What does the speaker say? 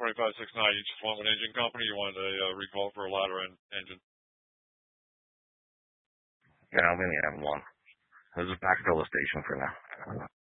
2569, you just want an engine company, you want a recall for a ladder engine? Yeah, we only have one. Let's just backfill the station for now.